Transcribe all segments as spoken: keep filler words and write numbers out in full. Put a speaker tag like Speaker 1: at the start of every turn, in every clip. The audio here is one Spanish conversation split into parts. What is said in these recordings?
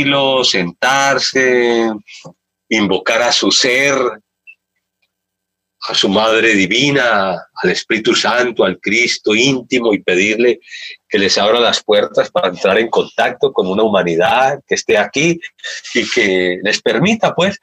Speaker 1: sentarse, invocar a su ser, a su Madre Divina, al Espíritu Santo, al Cristo íntimo, y pedirle que les abra las puertas para entrar en contacto con una humanidad que esté aquí y que les permita, pues.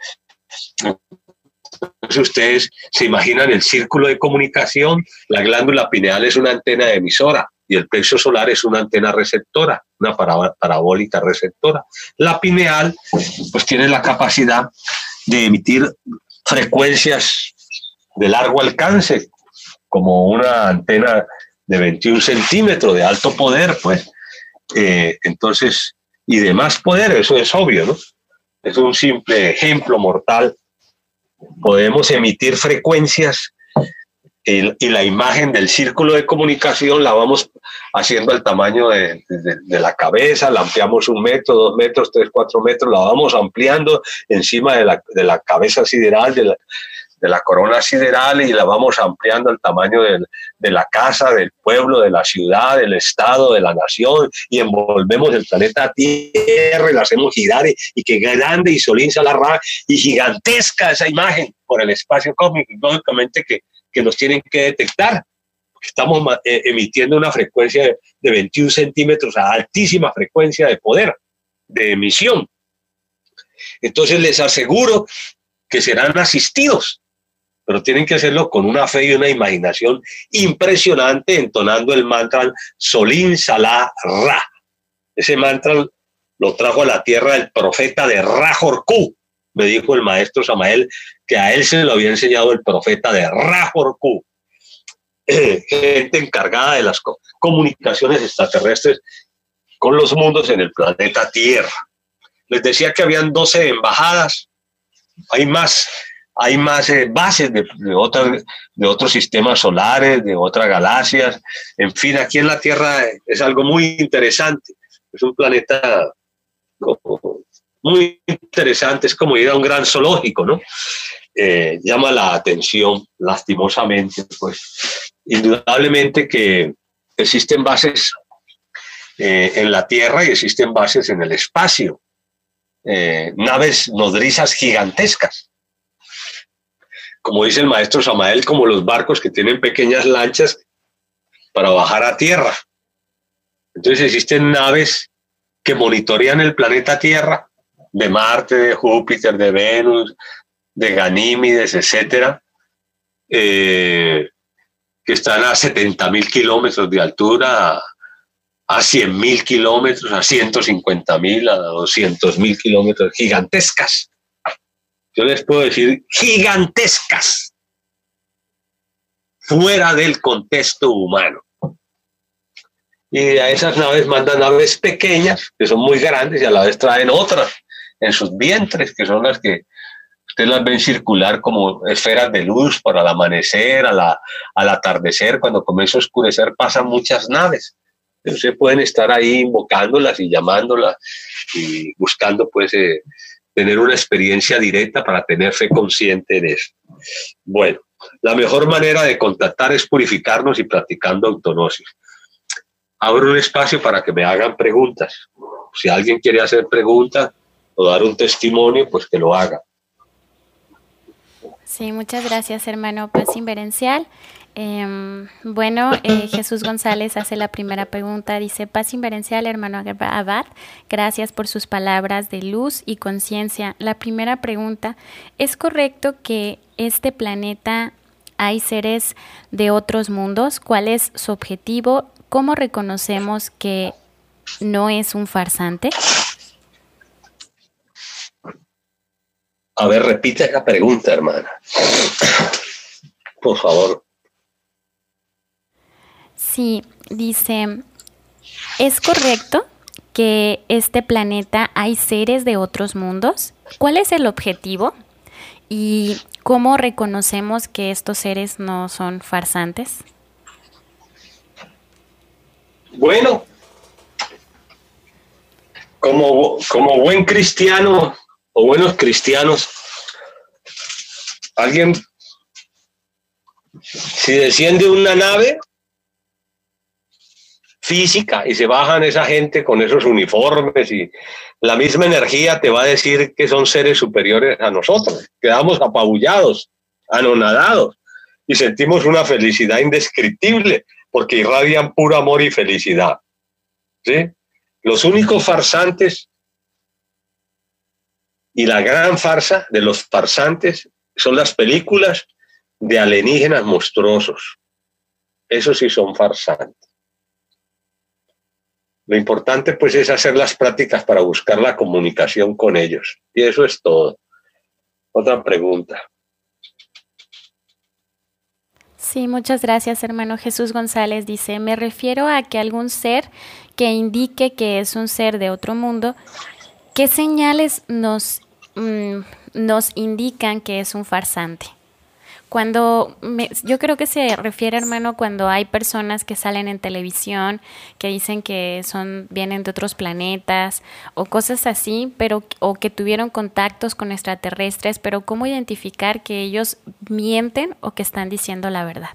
Speaker 1: Entonces ustedes se imaginan el círculo de comunicación. La glándula pineal es una antena emisora y el plexo solar es una antena receptora, una para, parabólica receptora. La pineal pues tiene la capacidad de emitir frecuencias de largo alcance, como una antena de veintiún centímetros de alto poder, pues. Eh, entonces, y de más poder, eso es obvio, ¿no? Es un simple ejemplo mortal. Podemos emitir frecuencias y, y la imagen del círculo de comunicación la vamos haciendo al tamaño de, de, de la cabeza, la ampliamos un metro, dos metros, tres, cuatro metros, la vamos ampliando encima de la, de la cabeza sideral, de la, de la corona sideral, y la vamos ampliando al tamaño de, de la casa, del pueblo, de la ciudad, del estado, de la nación, y envolvemos el planeta Tierra y la hacemos girar, y, y que grande y Solín Salarra y gigantesca esa imagen por el espacio cósmico, lógicamente que, que nos tienen que detectar, porque estamos eh, emitiendo una frecuencia de, de veintiún centímetros a altísima frecuencia de poder, de emisión. Entonces les aseguro que serán asistidos, pero tienen que hacerlo con una fe y una imaginación impresionante, entonando el mantra Solín Salá Ra. Ese mantra lo trajo a la tierra el profeta de Ra-Jorku. Me dijo el maestro Samael que a él se lo había enseñado el profeta de Ra-Jorku. Eh, gente encargada de las co comunicaciones extraterrestres con los mundos en el planeta Tierra. Les decía que habían doce embajadas. Hay más. Hay más eh, bases de, de, otra, de otros sistemas solares, de otras galaxias. En fin, aquí en la Tierra es algo muy interesante. Es un planeta muy interesante. Es como ir a un gran zoológico, ¿no? Eh, llama la atención, lastimosamente. Pues, indudablemente que existen bases eh, en la Tierra y existen bases en el espacio. Eh, naves nodrizas gigantescas. Como dice el maestro Samael, como los barcos que tienen pequeñas lanchas para bajar a tierra. Entonces existen naves que monitorean el planeta Tierra, de Marte, de Júpiter, de Venus, de Ganímedes, etcétera, eh, que están a setenta mil kilómetros de altura, a cien mil kilómetros, a ciento cincuenta mil, a doscientos mil kilómetros, gigantescas. Yo les puedo decir gigantescas, fuera del contexto humano. Y a esas naves mandan naves pequeñas, que son muy grandes, y a la vez traen otras en sus vientres, que son las que ustedes las ven circular como esferas de luz para el amanecer, a la, al atardecer, cuando comienza a oscurecer, pasan muchas naves. Entonces pueden estar ahí invocándolas y llamándolas y buscando, pues, eh, tener una experiencia directa para tener fe consciente en eso. Bueno, la mejor manera de contactar es purificarnos y practicando autognosis. Abro un espacio para que me hagan preguntas. Si alguien quiere hacer preguntas o dar un testimonio, pues que lo haga.
Speaker 2: Sí, muchas gracias, hermano Paz Inverencial. Eh, bueno, eh, Jesús González hace la primera pregunta, dice: Paz Inverencial, hermano Abad, gracias por sus palabras de luz y conciencia. La primera pregunta: ¿es correcto que este planeta hay seres de otros mundos? ¿Cuál es su objetivo? ¿Cómo reconocemos que no es un farsante?
Speaker 1: A ver, repite esa pregunta, hermana. Por favor.
Speaker 2: Sí, dice, ¿es correcto que este planeta hay seres de otros mundos? ¿Cuál es el objetivo? ¿Y cómo reconocemos que estos seres no son farsantes?
Speaker 1: Bueno, como, como buen cristiano o buenos cristianos, alguien, si desciende una nave, física y se bajan esa gente con esos uniformes y la misma energía te va a decir que son seres superiores a nosotros. Quedamos apabullados, anonadados y sentimos una felicidad indescriptible porque irradian puro amor y felicidad. ¿Sí? Los únicos farsantes y la gran farsa de los farsantes son las películas de alienígenas monstruosos. Esos sí son farsantes. Lo importante pues es hacer las prácticas para buscar la comunicación con ellos. Y eso es todo. Otra pregunta.
Speaker 2: Sí, muchas gracias, hermano. Jesús González dice, me refiero a que algún ser que indique que es un ser de otro mundo, ¿qué señales nos, mmm, nos indican que es un farsante? Cuando me, yo creo que se refiere, hermano, cuando hay personas que salen en televisión que dicen que son vienen de otros planetas o cosas así, pero o que tuvieron contactos con extraterrestres, pero ¿cómo identificar que ellos mienten o que están diciendo la verdad?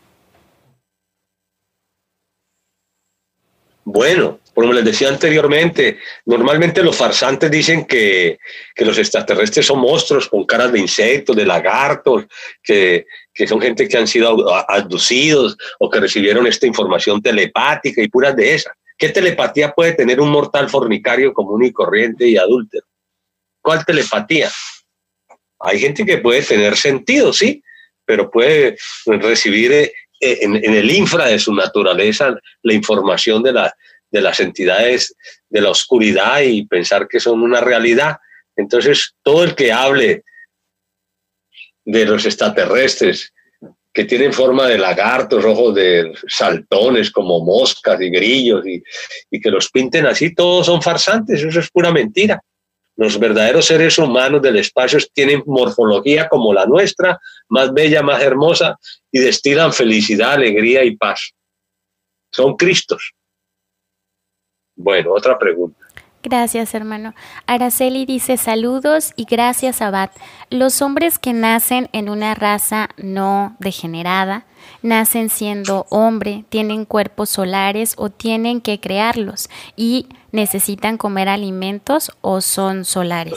Speaker 1: Bueno, como les decía anteriormente, normalmente los farsantes dicen que, que los extraterrestres son monstruos con caras de insectos, de lagartos, que, que son gente que han sido abducidos o que recibieron esta información telepática y puras de esas. ¿Qué telepatía puede tener un mortal fornicario común y corriente y adúltero? ¿Cuál telepatía? Hay gente que puede tener sentido, sí, pero puede recibir en, en el infra de su naturaleza la información de, la, de las entidades de la oscuridad y pensar que son una realidad. Entonces, todo el que hable de los extraterrestres que tienen forma de lagartos, ojos de saltones como moscas y grillos y, y que los pinten así, todos son farsantes, eso es pura mentira. Los verdaderos seres humanos del espacio tienen morfología como la nuestra, más bella, más hermosa, y destilan felicidad, alegría y paz. Son Cristos. Bueno, otra pregunta.
Speaker 2: Gracias, hermano. Araceli dice, saludos y gracias, Abad. Los hombres que nacen en una raza no degenerada, nacen siendo hombre, tienen cuerpos solares o tienen que crearlos y necesitan comer alimentos o son solares.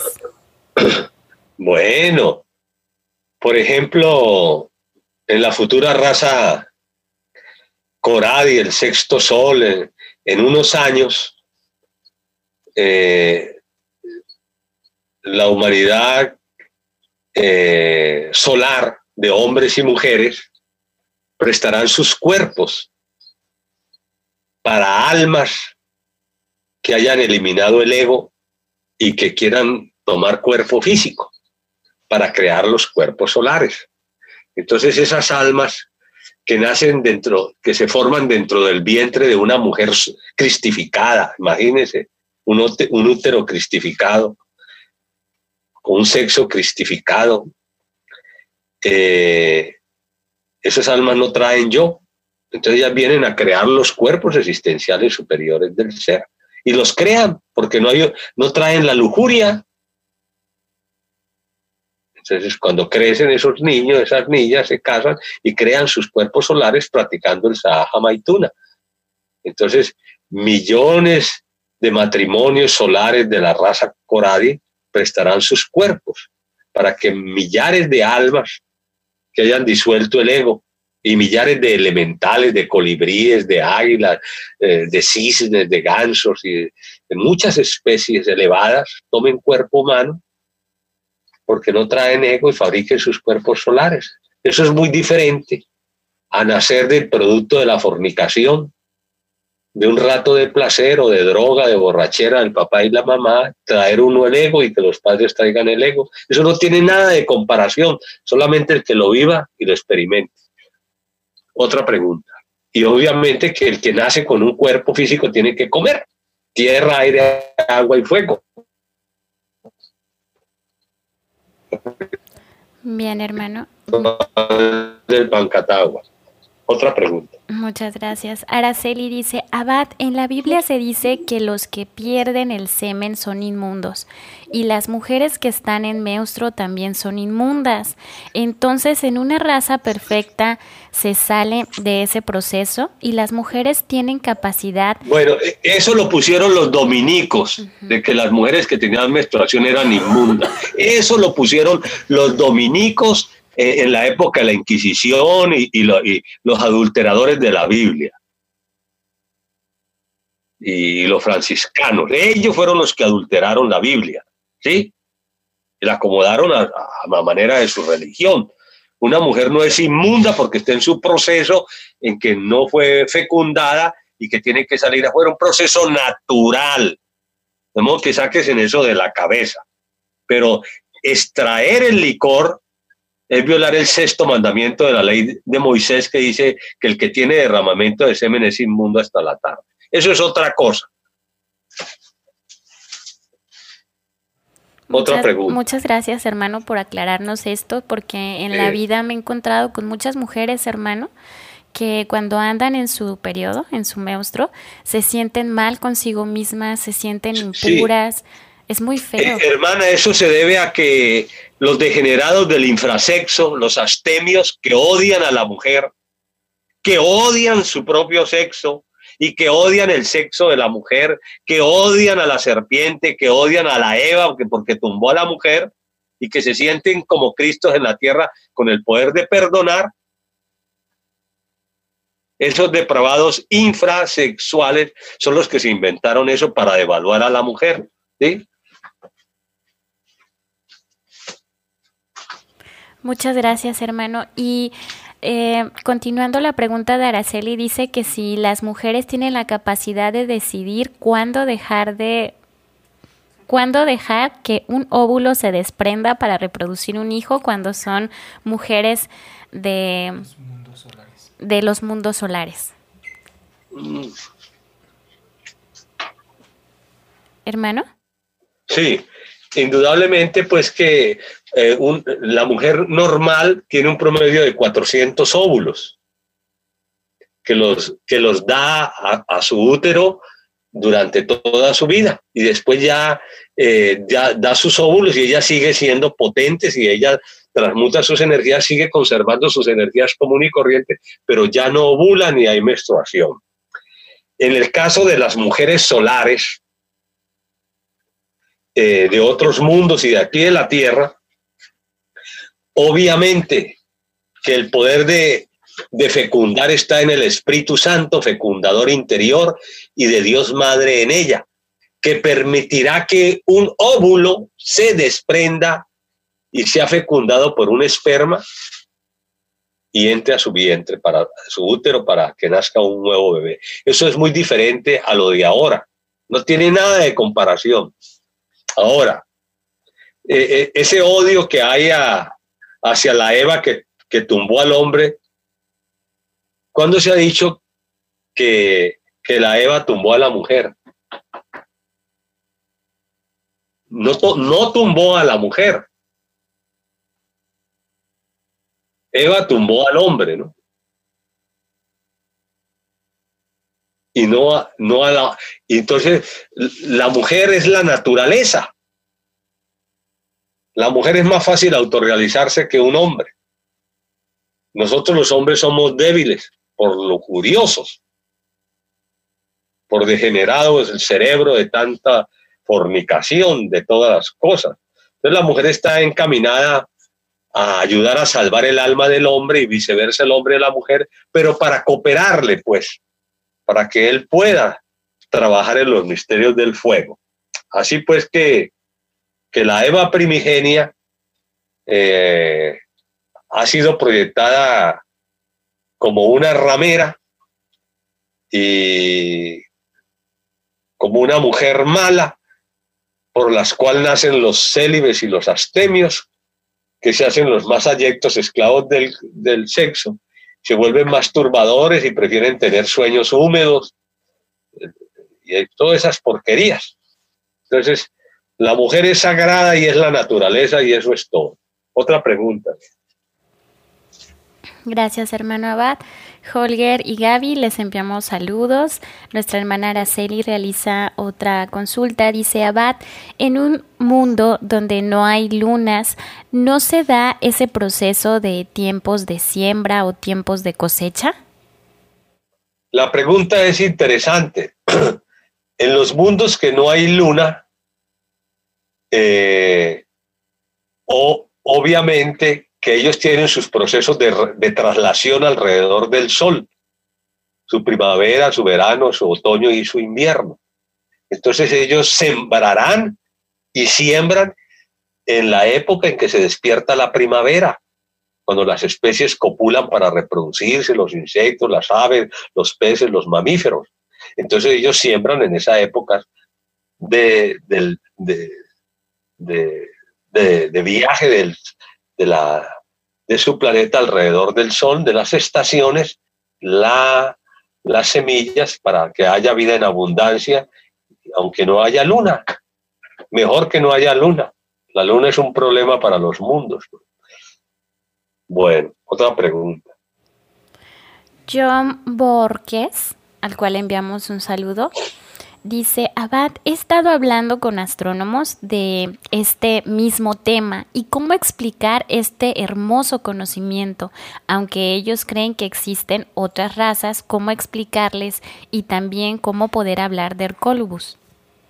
Speaker 1: Bueno, por ejemplo, en la futura raza Coradi, el sexto sol, en, en unos años, Eh, la humanidad eh, solar de hombres y mujeres prestarán sus cuerpos para almas que hayan eliminado el ego y que quieran tomar cuerpo físico para crear los cuerpos solares. Entonces esas almas que nacen dentro, que se forman dentro del vientre de una mujer cristificada, imagínense, Un, un útero cristificado, con un sexo cristificado. Eh, esas almas no traen yo, entonces ellas vienen a crear los cuerpos existenciales superiores del ser y los crean porque no, hay, no traen la lujuria. Entonces cuando crecen esos niños, esas niñas se casan y crean sus cuerpos solares practicando el Sahaja Maituna. Entonces millones de matrimonios solares de la raza Coradi prestarán sus cuerpos para que millares de almas que hayan disuelto el ego y millares de elementales, de colibríes, de águilas, eh, de cisnes, de gansos y de, de muchas especies elevadas tomen cuerpo humano porque no traen ego y fabriquen sus cuerpos solares. Eso es muy diferente a nacer del producto de la fornicación, de un rato de placer o de droga, de borrachera del papá y la mamá, traer uno el ego y que los padres traigan el ego. Eso no tiene nada de comparación, solamente el que lo viva y lo experimente. Otra pregunta. Y obviamente que el que nace con un cuerpo físico tiene que comer tierra, aire, agua y fuego.
Speaker 2: Bien, hermano.
Speaker 1: Del Pancatagua. Otra pregunta.
Speaker 2: Muchas gracias. Araceli dice, Abad, en la Biblia se dice que los que pierden el semen son inmundos y las mujeres que están en menstruo también son inmundas. Entonces, en una raza perfecta se sale de ese proceso y las mujeres tienen capacidad.
Speaker 1: Bueno, eso lo pusieron los dominicos, uh-huh. de que las mujeres que tenían menstruación eran inmundas. Eso lo pusieron los dominicos en la época de la Inquisición y, y, lo, y los adulteradores de la Biblia y los franciscanos. Ellos fueron los que adulteraron la Biblia, ¿sí? Y la acomodaron a, a la manera de su religión. Una mujer no es inmunda porque está en su proceso en que no fue fecundada y que tiene que salir afuera, un proceso natural. De modo que saques en eso de la cabeza. Pero extraer el licor es violar el sexto mandamiento de la ley de Moisés, que dice que el que tiene derramamiento de semen es inmundo hasta la tarde. Eso es otra cosa.
Speaker 2: Muchas,
Speaker 1: otra pregunta.
Speaker 2: Muchas gracias, hermano, por aclararnos esto, porque en eh. la vida me he encontrado con muchas mujeres, hermano, que cuando andan en su periodo, en su menstruo, se sienten mal consigo mismas, se sienten impuras. Sí. Es muy feo.
Speaker 1: Eh, hermana, eso se debe a que los degenerados del infrasexo, los astemios que odian a la mujer, que odian su propio sexo y que odian el sexo de la mujer, que odian a la serpiente, que odian a la Eva porque, porque tumbó a la mujer y que se sienten como Cristos en la tierra con el poder de perdonar. Esos depravados infrasexuales son los que se inventaron eso para devaluar a la mujer, ¿sí?
Speaker 2: Muchas gracias, hermano. Y eh, continuando la pregunta de Araceli, dice que si las mujeres tienen la capacidad de decidir cuándo dejar de cuándo dejar que un óvulo se desprenda para reproducir un hijo cuando son mujeres de los mundos solares. De los mundos solares. Mm. ¿Hermano?
Speaker 1: Sí. Indudablemente, pues que eh, un, la mujer normal tiene un promedio de cuatrocientos óvulos que los, que los da a, a su útero durante toda su vida y después ya, eh, ya da sus óvulos y ella sigue siendo potente, y ella transmuta sus energías, sigue conservando sus energías comunes y corrientes, pero ya no ovula ni hay menstruación. En el caso de las mujeres solares, Eh, de otros mundos y de aquí de la Tierra, obviamente que el poder de, de fecundar está en el Espíritu Santo, fecundador interior, y de Dios Madre en ella, que permitirá que un óvulo se desprenda y sea fecundado por un esperma y entre a su vientre, para a su útero, para que nazca un nuevo bebé. Eso es muy diferente a lo de ahora, no tiene nada de comparación. Ahora, eh, ese odio que hay a, hacia la Eva que, que tumbó al hombre, ¿cuándo se ha dicho que, que la Eva tumbó a la mujer? No, no tumbó a la mujer. Eva tumbó al hombre, ¿no? Y no, no a la... Entonces, la mujer es la naturaleza. La mujer es más fácil autorrealizarse que un hombre. Nosotros los hombres somos débiles, por lujuriosos, por degenerados el cerebro de tanta fornicación, de todas las cosas. Entonces la mujer está encaminada a ayudar a salvar el alma del hombre y viceversa el hombre de la mujer, pero para cooperarle, pues, para que él pueda trabajar en los misterios del fuego. Así pues que, que la Eva primigenia eh, ha sido proyectada como una ramera y como una mujer mala, por las cuales nacen los célibes y los astemios, que se hacen los más abyectos esclavos del, del sexo, se vuelven masturbadores y prefieren tener sueños húmedos y todas esas porquerías. Entonces, la mujer es sagrada y es la naturaleza y eso es todo. Otra pregunta.
Speaker 2: Gracias, hermano Abad. Holger y Gaby, les enviamos saludos. Nuestra hermana Araceli realiza otra consulta. Dice: Abad, en un mundo donde no hay lunas, ¿no se da ese proceso de tiempos de siembra o tiempos de cosecha?
Speaker 1: La pregunta es interesante. En los mundos que no hay luna, eh, o, obviamente que ellos tienen sus procesos de, de traslación alrededor del sol, su primavera, su verano, su otoño y su invierno. Entonces ellos sembrarán y siembran en la época en que se despierta la primavera, cuando las especies copulan para reproducirse, los insectos, las aves, los peces, los mamíferos. Entonces ellos siembran en esa época de, de, de, de, de, de viaje del, de, la, de su planeta alrededor del sol, de las estaciones, la, las semillas para que haya vida en abundancia, aunque no haya luna. Mejor que no haya luna. La luna es un problema para los mundos. Bueno, otra pregunta.
Speaker 2: John Borges, al cual enviamos un saludo, dice: Abad, he estado hablando con astrónomos de este mismo tema y cómo explicar este hermoso conocimiento, aunque ellos creen que existen otras razas, cómo explicarles y también cómo poder hablar de Hercólubus.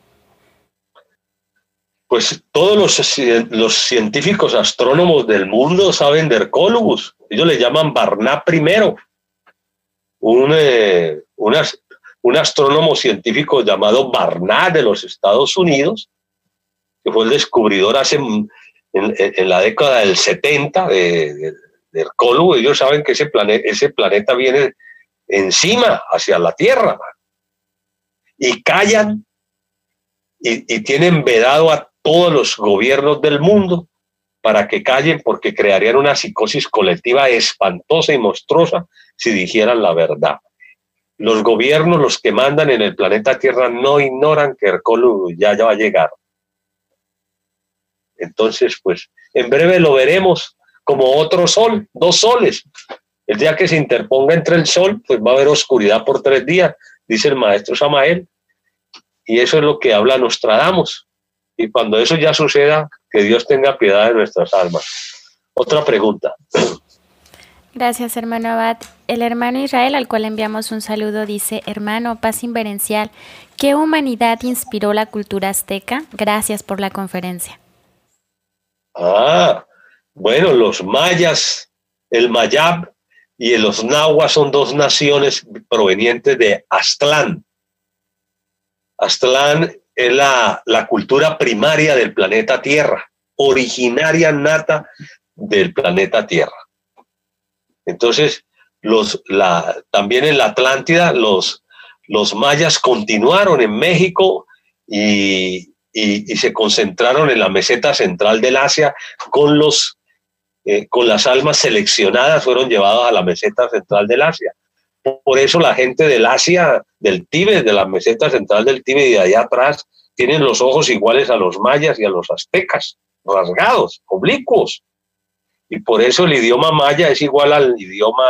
Speaker 1: Pues todos los, los científicos astrónomos del mundo saben de Hercólubus. Ellos le llaman Barnard primero, un, eh, unas, un astrónomo científico llamado Barnard de los Estados Unidos, que fue el descubridor hace, en, en la década del setenta de, de, de Hercólubus. Ellos saben que ese, plane, ese planeta viene encima, hacia la Tierra, y callan y, y tienen vedado a todos los gobiernos del mundo para que callen, porque crearían una psicosis colectiva espantosa y monstruosa si dijeran la verdad. Los gobiernos, los que mandan en el planeta Tierra, no ignoran que Hercólubus ya, ya va a llegar. Entonces, pues, en breve lo veremos como otro sol, dos soles. El día que se interponga entre el sol, pues va a haber oscuridad por tres días, dice el maestro Samael. Y eso es lo que habla Nostradamus. Y cuando eso ya suceda, que Dios tenga piedad de nuestras almas. Otra pregunta.
Speaker 2: Gracias, hermano Abad. El hermano Israel, al cual enviamos un saludo, dice: hermano, paz inverencial, ¿qué humanidad inspiró la cultura azteca? Gracias por la conferencia.
Speaker 1: Ah, bueno, los mayas, el mayab y los nahuas son dos naciones provenientes de Aztlán. Aztlán es la, la cultura primaria del planeta Tierra, originaria nata del planeta Tierra. Entonces, los, la, también en la Atlántida, los, los mayas continuaron en México y, y, y se concentraron en la meseta central del Asia con, los, eh, con las almas seleccionadas, fueron llevadas a la meseta central del Asia. Por eso la gente del Asia, del Tíbet, de la meseta central del Tíbet y de allá atrás, tienen los ojos iguales a los mayas y a los aztecas, rasgados, oblicuos. Y por eso el idioma maya es igual al idioma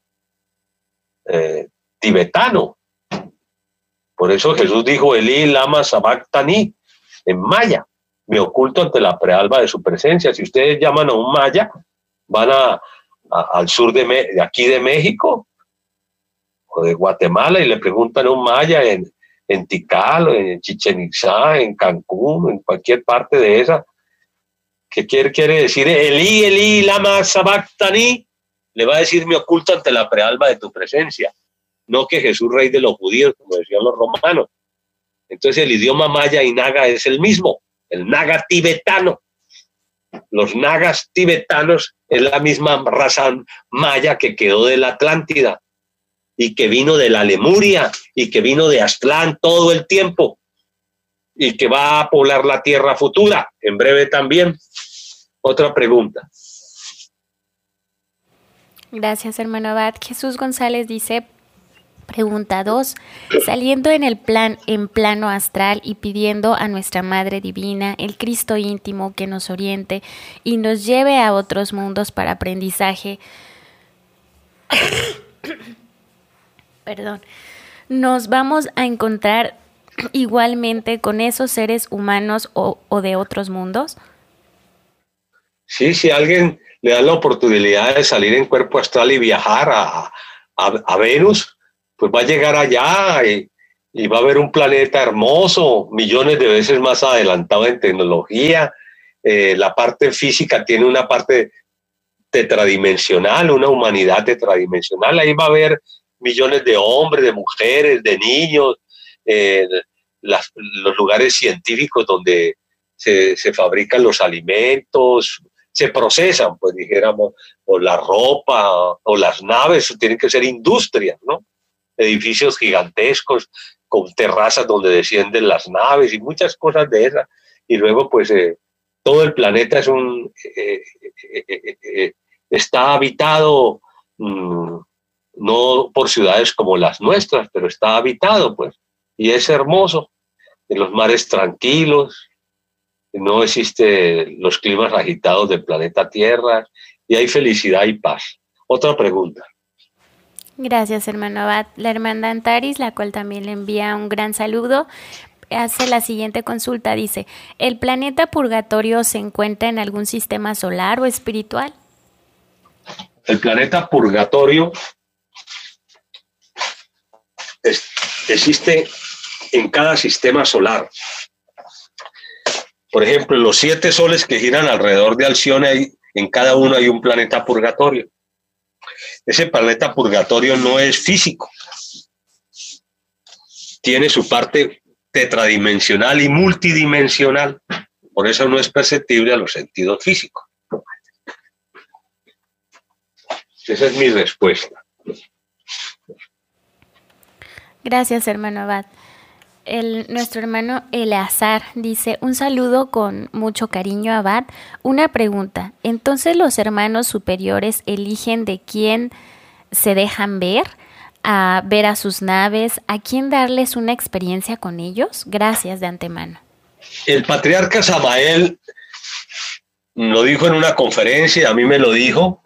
Speaker 1: eh, tibetano. Por eso Jesús dijo: Elí lama sabactani, en maya. Me oculto ante la prealba de su presencia. Si ustedes llaman a un maya, van a, a, al sur de, de aquí de México o de Guatemala y le preguntan a un maya en, en Tikal, en Chichén Itzá, en Cancún, en cualquier parte de esa, ¿qué quiere, quiere decir? Elí, Elí, lama sabactani, le va a decir: me oculto ante la prealba de tu presencia. No que Jesús, rey de los judíos, como decían los romanos. Entonces el idioma maya y naga es el mismo, el naga tibetano. Los nagas tibetanos es la misma raza maya que quedó de la Atlántida y que vino de la Lemuria y que vino de Aztlán todo el tiempo y que va a poblar la tierra futura en breve también. Otra pregunta.
Speaker 2: Gracias, hermano Abad. Jesús González dice: pregunta dos. Saliendo en el plan, en plano astral y pidiendo a nuestra Madre Divina, el Cristo íntimo, que nos oriente y nos lleve a otros mundos para aprendizaje, Perdón, nos vamos a encontrar igualmente con esos seres humanos o, o de otros mundos?
Speaker 1: Sí, si alguien le da la oportunidad de salir en cuerpo astral y viajar a, a, a Venus, pues va a llegar allá y, y va a ver un planeta hermoso, millones de veces más adelantado en tecnología. Eh, la parte física tiene una parte tetradimensional, una humanidad tetradimensional. Ahí va a haber millones de hombres, de mujeres, de niños, eh, las, los lugares científicos donde se, se fabrican los alimentos, se procesan, pues dijéramos, o la ropa, o las naves, tienen que ser industrias, ¿no? Edificios gigantescos con terrazas donde descienden las naves y muchas cosas de esas. Y luego, pues, eh, todo el planeta es un, eh, eh, eh, eh, está habitado, mmm, no por ciudades como las nuestras, pero está habitado, pues, y es hermoso. En los mares tranquilos, no existen los climas agitados del planeta Tierra, y hay felicidad y paz. Otra pregunta.
Speaker 2: Gracias, hermano Abad. La hermana Antaris, la cual también le envía un gran saludo, hace la siguiente consulta. Dice, ¿el planeta Purgatorio se encuentra en algún sistema solar o espiritual?
Speaker 1: El planeta Purgatorio es, existe en cada sistema solar. Por ejemplo, los siete soles que giran alrededor de Alcione, hay, en cada uno hay un planeta purgatorio. Ese planeta purgatorio no es físico. Tiene su parte tetradimensional y multidimensional. Por eso no es perceptible a los sentidos físicos. Esa es mi respuesta.
Speaker 2: Gracias, hermano Abad. El, nuestro hermano Eleazar dice, un saludo con mucho cariño, Abad. Una pregunta, ¿entonces los hermanos superiores eligen de quién se dejan ver, a ver a sus naves, a quién darles una experiencia con ellos? Gracias de antemano.
Speaker 1: El patriarca Samael lo dijo en una conferencia, a mí me lo dijo,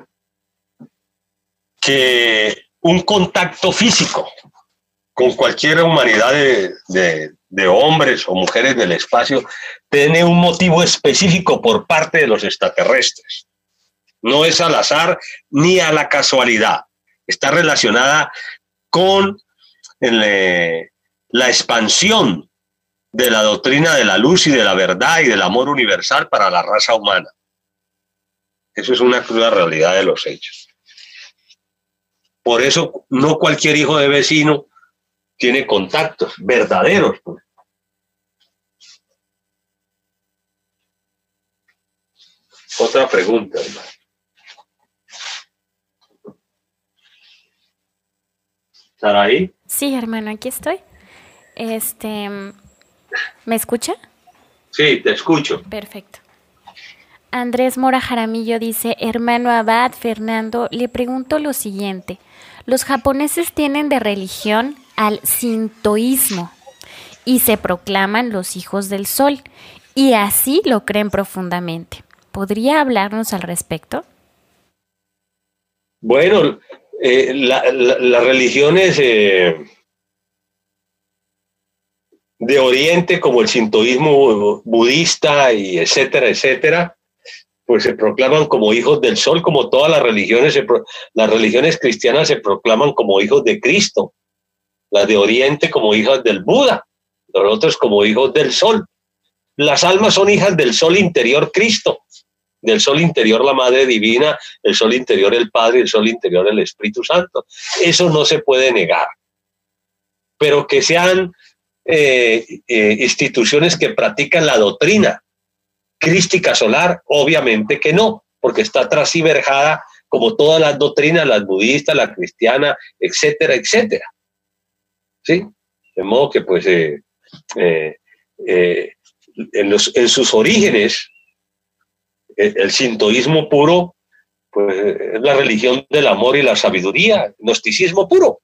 Speaker 1: que un contacto físico con cualquier humanidad de, de, de hombres o mujeres del espacio tiene un motivo específico por parte de los extraterrestres. No es al azar ni a la casualidad. Está relacionada con el, eh, la expansión de la doctrina de la luz y de la verdad y del amor universal para la raza humana. Eso es una cruda realidad de los hechos. Por eso no cualquier hijo de vecino tiene contactos verdaderos. Pues. Otra pregunta, hermano. ¿Estará ahí?
Speaker 2: Sí, hermano, aquí estoy. Este, ¿me escucha?
Speaker 1: Sí, te escucho.
Speaker 2: Perfecto. Andrés Mora Jaramillo dice, hermano Abad Fernando, le pregunto lo siguiente. Los japoneses tienen de religión al sintoísmo y se proclaman los hijos del sol y así lo creen profundamente. ¿Podría hablarnos al respecto?
Speaker 1: Bueno, eh, la, la, las religiones eh, de Oriente como el sintoísmo budista y etcétera, etcétera, pues se proclaman como hijos del sol, como todas las religiones, se pro, las religiones cristianas se proclaman como hijos de Cristo, las de Oriente como hijas del Buda, los otros como hijos del sol. Las almas son hijas del sol interior Cristo, del sol interior la Madre Divina, el sol interior el Padre, el sol interior el Espíritu Santo. Eso no se puede negar. Pero que sean eh, eh, instituciones que practican la doctrina crística solar, obviamente que no, porque está transverjada como todas las doctrinas, las budistas, la cristiana, etcétera, etcétera. ¿Sí? De modo que, pues, eh, eh, eh, en, los, en sus orígenes, el, el sintoísmo puro, pues, es la religión del amor y la sabiduría, gnosticismo puro.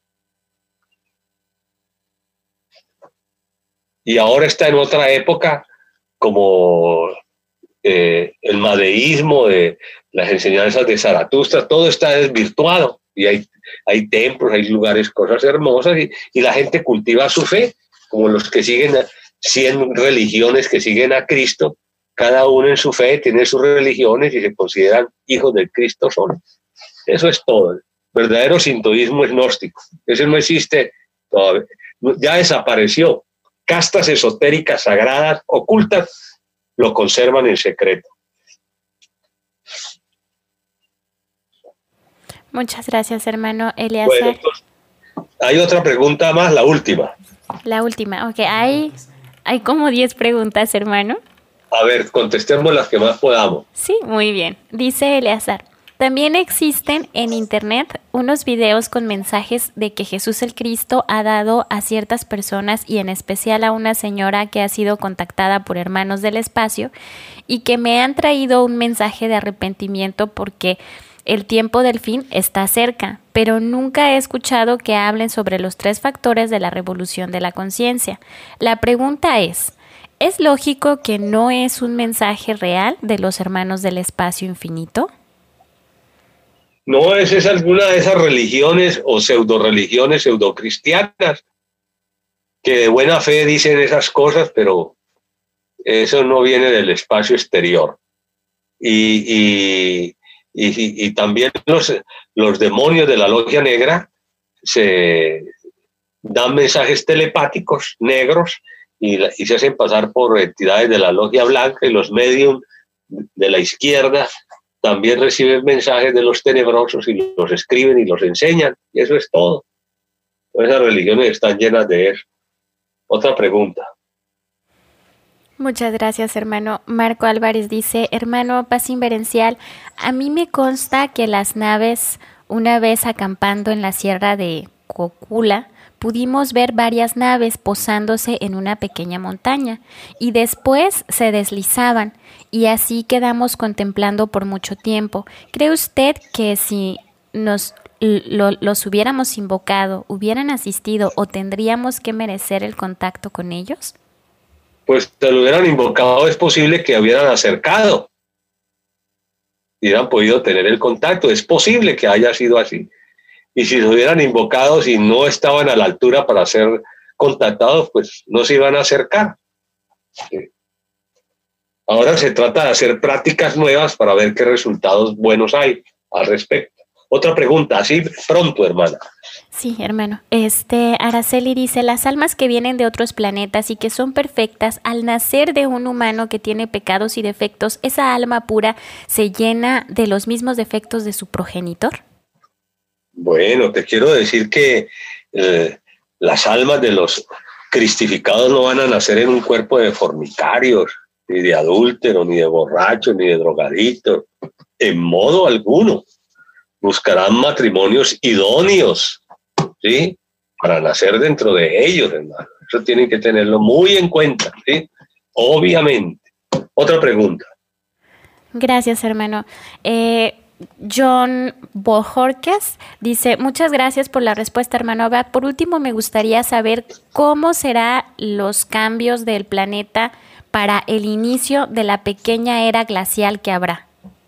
Speaker 1: Y ahora está en otra época, como eh, el madeísmo, de las enseñanzas de Zaratustra, todo está desvirtuado y hay, hay templos, hay lugares, cosas hermosas, y, y la gente cultiva su fe, como los que siguen a cien religiones que siguen a Cristo, cada uno en su fe tiene sus religiones y se consideran hijos del Cristo solo. Eso es todo. El verdadero sintoísmo es gnóstico. Ese no existe todavía. Ya desapareció. Castas esotéricas, sagradas, ocultas, lo conservan en secreto.
Speaker 2: Muchas gracias, hermano Eleazar.
Speaker 1: Bueno, entonces, hay otra pregunta más, la última.
Speaker 2: La última, ok. Hay, hay como diez preguntas, hermano.
Speaker 1: A ver, contestemos las que más podamos.
Speaker 2: Sí, muy bien. Dice Eleazar. También existen en internet unos videos con mensajes de que Jesús el Cristo ha dado a ciertas personas y en especial a una señora que ha sido contactada por hermanos del espacio y que me han traído un mensaje de arrepentimiento porque el tiempo del fin está cerca, pero nunca he escuchado que hablen sobre los tres factores de la revolución de la conciencia. La pregunta es, ¿es lógico que no es un mensaje real de los hermanos del espacio infinito?
Speaker 1: No, esa es alguna de esas religiones o pseudo-religiones, pseudo-cristianas, que de buena fe dicen esas cosas, pero eso no viene del espacio exterior. Y, y, y, y también los, los demonios de la logia negra se dan mensajes telepáticos negros y, y se hacen pasar por entidades de la logia blanca, y los medium de la izquierda también reciben mensajes de los tenebrosos y los escriben y los enseñan, y eso es todo. Esas religiones están llenas de eso. Otra pregunta.
Speaker 2: Muchas gracias, hermano. Marco Álvarez dice, hermano Paz Inverencial, a mí me consta que las naves, una vez acampando en la sierra de Cocula, pudimos ver varias naves posándose en una pequeña montaña y después se deslizaban y así quedamos contemplando por mucho tiempo. ¿Cree usted que si nos lo, los hubiéramos invocado, hubieran asistido o tendríamos que merecer el contacto con ellos?
Speaker 1: Pues se lo hubieran invocado, es posible que hubieran acercado y hubieran podido tener el contacto. Es posible que haya sido así. Y si se hubieran invocado, si no estaban a la altura para ser contactados, pues no se iban a acercar. Sí. Ahora se trata de hacer prácticas nuevas para ver qué resultados buenos hay al respecto. Otra pregunta, así pronto, hermana.
Speaker 2: Sí, hermano. Este, Araceli dice, las almas que vienen de otros planetas y que son perfectas, al nacer de un humano que tiene pecados y defectos, ¿esa alma pura se llena de los mismos defectos de su progenitor?
Speaker 1: Bueno, te quiero decir que eh, las almas de los cristificados no van a nacer en un cuerpo de fornicarios, ni de adúlteros, ni de borrachos, ni de drogadictos, en modo alguno. Buscarán matrimonios idóneos, ¿sí? Para nacer dentro de ellos, hermano. Eso tienen que tenerlo muy en cuenta, ¿sí? Obviamente. Otra pregunta.
Speaker 2: Gracias, hermano. Eh, John Bojorquez dice, muchas gracias por la respuesta, hermano Abad. Por último, me gustaría saber cómo serán los cambios del planeta para el inicio de la pequeña era glacial que habrá.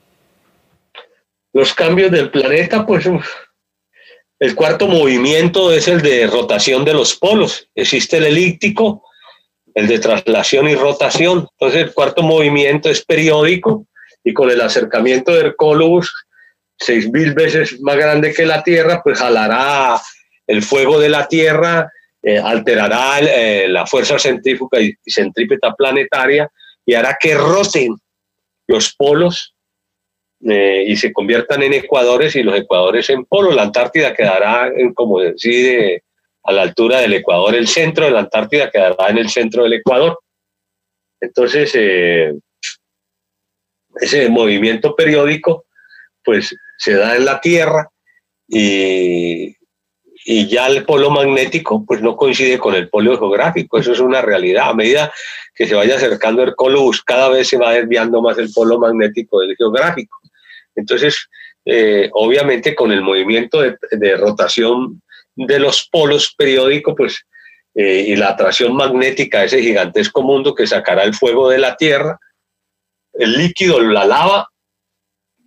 Speaker 1: Los cambios del planeta, pues el cuarto movimiento es el de rotación de los polos. Existe el elíptico, el de traslación y rotación. Entonces el cuarto movimiento es periódico y con el acercamiento de Hercólogos, seis mil veces más grande que la Tierra, pues jalará el fuego de la Tierra, eh, alterará el, eh, la fuerza centrífuga y centrípeta planetaria y hará que roten los polos Eh, y se conviertan en ecuadores y los ecuadores en polos. La Antártida quedará, en, como decide, a la altura del Ecuador. El centro de la Antártida quedará en el centro del Ecuador. Entonces, eh, ese movimiento periódico pues se da en la Tierra y, y ya el polo magnético pues no coincide con el polo geográfico. Eso es una realidad. A medida que se vaya acercando Hercólogos, cada vez se va desviando más el polo magnético del geográfico. Entonces, eh, obviamente con el movimiento de, de rotación de los polos periódicos, pues, eh, y la atracción magnética de ese gigantesco mundo que sacará el fuego de la Tierra, el líquido, la lava,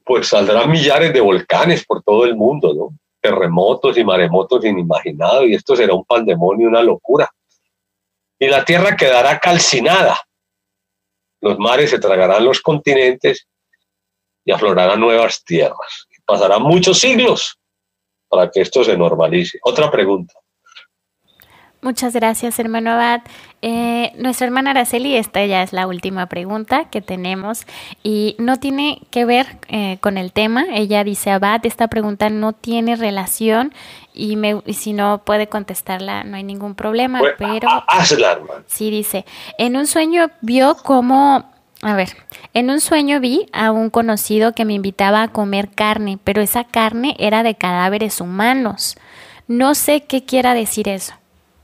Speaker 1: pues saldrán millares de volcanes por todo el mundo, ¿no? Terremotos y maremotos inimaginados, y esto será un pandemonio, una locura. Y la tierra quedará calcinada. Los mares se tragarán los continentes y aflorarán nuevas tierras. Pasarán muchos siglos para que esto se normalice. Otra pregunta.
Speaker 2: Muchas gracias, hermano Abad. Eh, nuestra hermana Araceli, esta ya es la última pregunta que tenemos y no tiene que ver eh, con el tema. Ella dice, Abad, esta pregunta no tiene relación y, me, y si no puede contestarla no hay ningún problema,
Speaker 1: Bueno,
Speaker 2: pero...
Speaker 1: hazla, hermano.
Speaker 2: Sí, dice, en un sueño vio cómo... A ver, en un sueño vi a un conocido que me invitaba a comer carne, pero esa carne era de cadáveres humanos. No sé qué quiera decir eso.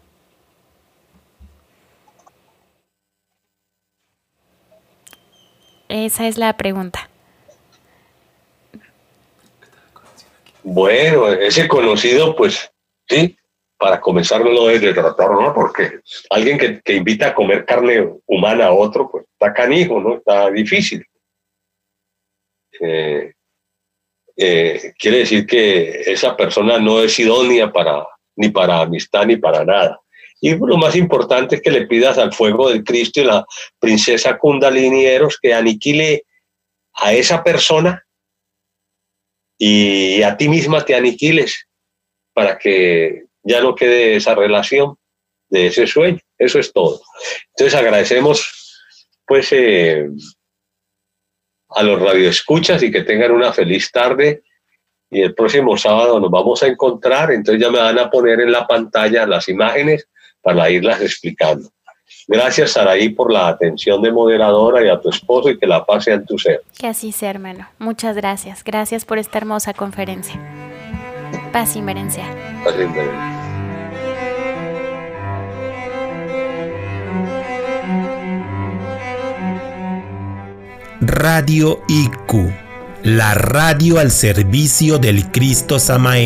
Speaker 2: Esa es la pregunta.
Speaker 1: Bueno, ese conocido, pues, sí, para comenzar no lo debes de tratar, ¿no? Porque alguien que, que invita a comer carne humana a otro, pues, está canijo, ¿no? Está difícil. Eh, eh, quiere decir que esa persona no es idónea para, ni para amistad ni para nada. Y lo más importante es que le pidas al fuego del Cristo y la princesa Kundalini Eros que aniquile a esa persona y a ti misma te aniquiles para que ya no quede esa relación de ese sueño. Eso es todo. Entonces agradecemos pues eh, a los radioescuchas y que tengan una feliz tarde. Y el próximo sábado nos vamos a encontrar, entonces ya me van a poner en la pantalla las imágenes para irlas explicando. Gracias, Saraí, por la atención de moderadora y a tu esposo y que la paz sea en tu ser.
Speaker 2: Que así sea, hermano. Muchas gracias. Gracias por esta hermosa conferencia. Paz inmerencial.
Speaker 1: Paz inmerencial.
Speaker 3: Radio I Q, la radio al servicio del Cristo Samael.